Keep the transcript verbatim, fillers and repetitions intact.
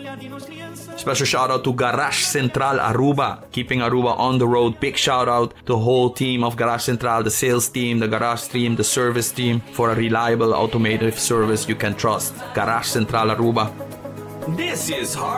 Special shout out to Garage Central Aruba, keeping Aruba on the road. Big shout out to the whole team of Garage Central, the sales team, the garage team, the service team, for a reliable automotive service you can trust. Garage Central Aruba. This is hard.